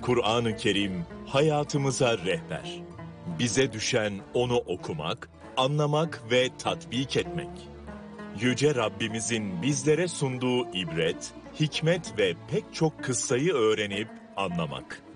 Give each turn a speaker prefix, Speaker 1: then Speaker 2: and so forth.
Speaker 1: Kur'an-ı Kerim hayatımıza rehber. Bize düşen onu okumak, anlamak ve tatbik etmek. Yüce Rabbimizin bizlere sunduğu ibret, hikmet ve pek çok kıssayı öğrenip anlamak.